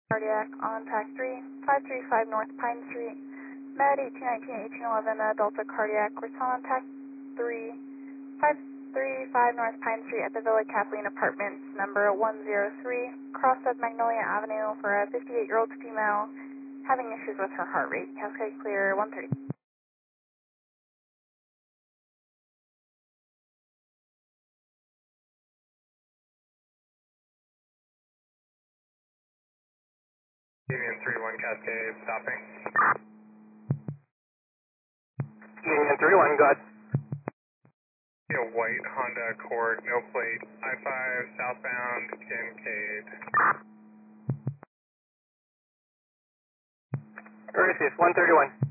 Cardiac on track 3, 535 North Pine Street. Med 1819, 1811, Delta Cardiac. We're still on track 3, 535 North Pine Street at the Villa Kathleen Apartments, number 103, cross of Magnolia Avenue for a 58-year-old female having issues with her heart rate. Cascade clear 130. Union 31 Cascade, stopping. Union 31, go ahead. A white Honda Accord, no plate, I-5, southbound, Kincaid. Received, 131.